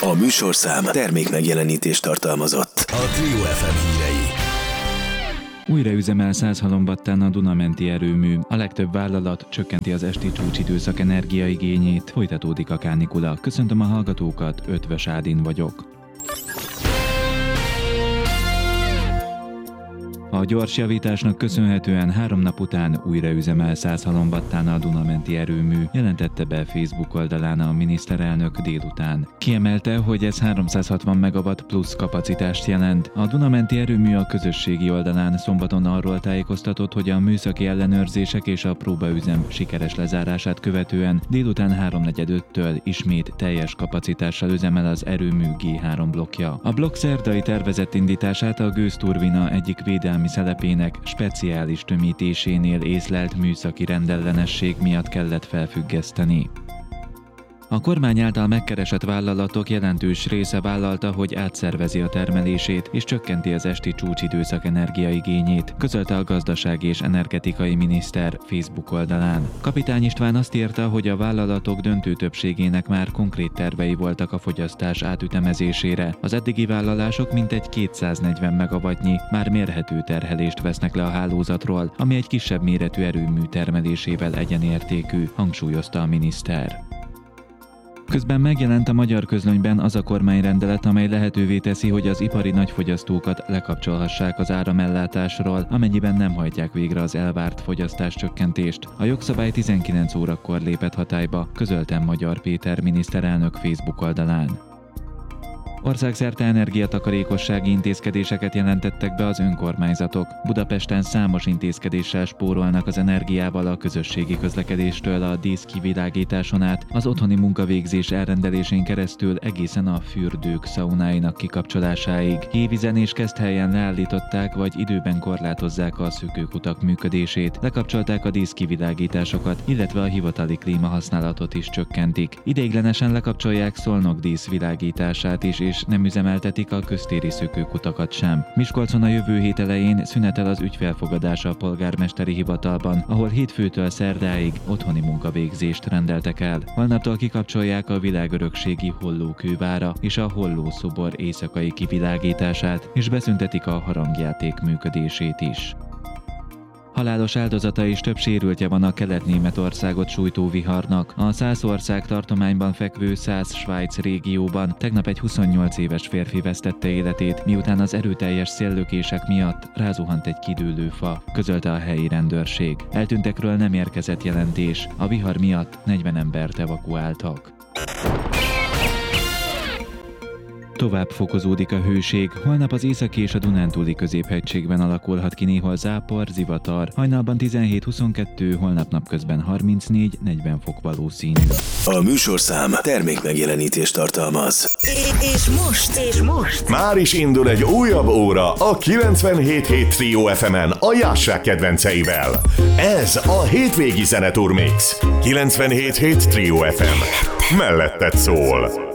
A műsorszám termékmegjelenítést tartalmazott. A Trio FM hírei. Újra üzemel 100 halombattán a Duna-menti erőmű. A legtöbb vállalat csökkenti az esti csúcsidőszak energiaigényét. Folytatódik a kánikula. Köszöntöm a hallgatókat, Ötvös Ádin vagyok. A gyors javításnak köszönhetően 3 nap után újra üzemel 100 halombattán a Duna-menti erőmű, jelentette be Facebook oldalán a miniszterelnök délután. Kiemelte, hogy ez 360 megawatt plusz kapacitást jelent. A Duna-menti erőmű a közösségi oldalán szombaton arról tájékoztatott, hogy a műszaki ellenőrzések és a próbaüzem sikeres lezárását követően délután 3:45-től ismét teljes kapacitással üzemel az erőmű G3 blokkja. A blokk szerdai tervezett indítását a gőzturbina egyik védelmi szelepének speciális tömítésénél észlelt műszaki rendellenesség miatt kellett felfüggeszteni. A kormány által megkeresett vállalatok jelentős része vállalta, hogy átszervezi a termelését és csökkenti az esti csúcsidőszak energiaigényét, közölte a gazdasági és energetikai miniszter Facebook oldalán. Kapitány István azt írta, hogy a vállalatok döntő többségének már konkrét tervei voltak a fogyasztás átütemezésére. Az eddigi vállalások mintegy 240 megawattnyi már mérhető terhelést vesznek le a hálózatról, ami egy kisebb méretű erőmű termelésével egyenértékű, hangsúlyozta a miniszter. Közben megjelent a magyar közlönyben az a kormányrendelet, amely lehetővé teszi, hogy az ipari nagyfogyasztókat lekapcsolhassák az áramellátásról, amennyiben nem hajtják végre az elvárt fogyasztáscsökkentést. A jogszabály 19 órakor lépett hatályba, közölte Magyar Péter miniszterelnök Facebook oldalán. Országszerte energiatakarékossági intézkedéseket jelentettek be az önkormányzatok. Budapesten számos intézkedéssel spórolnak az energiával a közösségi közlekedéstől a díszkivilágításon át, az otthoni munkavégzés elrendelésén keresztül egészen a fürdők szaunáinak kikapcsolásáig. Hévízen és Keszthelyen leállították vagy időben korlátozzák a szökőkutak működését, lekapcsolták a díszkivilágításokat, illetve a hivatali klímahasználatot is csökkentik. Ideiglenesen lekapcsolják Szolnok díszvilágítását is, és nem üzemeltetik a köztéri szökőkutakat sem. Miskolcon a jövő hét elején szünetel az ügyfélfogadása a polgármesteri hivatalban, ahol hétfőtől szerdáig otthoni munkavégzést rendeltek el. Holnaptól kikapcsolják a világörökségi Hollókővára és a Hollószobor éjszakai kivilágítását, és beszüntetik a harangjáték működését is. Halálos áldozata és több sérültje van a Kelet-Németországot sújtó viharnak. A Szászország tartományban fekvő Szász-Svájc régióban tegnap egy 28 éves férfi vesztette életét, miután az erőteljes széllökések miatt rázuhant egy kidőlő fa, közölte a helyi rendőrség. Eltűntekről nem érkezett jelentés, a vihar miatt 40 embert evakuáltak. Tovább fokozódik a hőség, holnap az északi és a Dunántúli középhegységben alakulhat ki néhol zápor, zivatar, hajnalban 17-22, holnap napközben 34-40 fok valószínű. A műsorszám termékmegjelenítést tartalmaz. És most már is indul egy újabb óra a 97.7 Trio FM-en a Jássák kedvenceivel. Ez a hétvégi zeneturmix. 97.7 Trio FM. Melletted szól.